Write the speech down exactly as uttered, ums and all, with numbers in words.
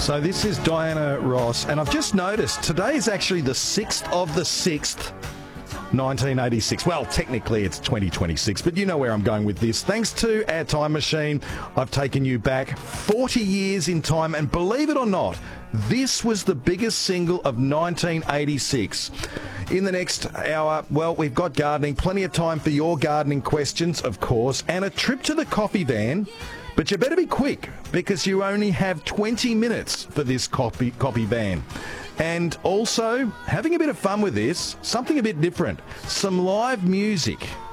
So this is Diana Ross, and I've just noticed today is actually the sixth of the sixth, nineteen eighty-six. Well, technically it's twenty twenty-six, but you know where I'm going with this. Thanks to our time machine, I've taken you back forty years in time, and believe it or not, this was the biggest single of nineteen eighty-six. In the next hour, well, we've got gardening, plenty of time for your gardening questions, of course, and a trip to the coffee van. But you better be quick, because you only have twenty minutes for this coffee, coffee van. And also, having a bit of fun with this, something a bit different, some live music.